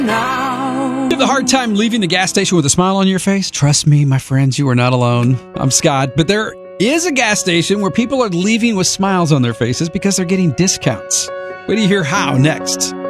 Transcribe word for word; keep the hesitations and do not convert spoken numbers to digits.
now. You have a hard time leaving the gas station with a smile on your face? Trust me, my friends, you are not alone. I'm Scott, but there is a gas station where people are leaving with smiles on their faces because they're getting discounts. Wait till you hear how next.